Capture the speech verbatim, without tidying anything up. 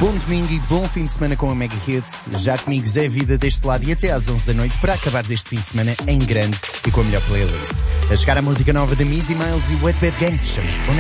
Bom domingo e bom fim de semana com a Mega Hits. Já comigo Zé Vida deste lado e até às onze da noite para acabares este fim de semana em grande e com a melhor playlist. A chegar a música nova da Missy Miles e Wet Bad Gang, chama-se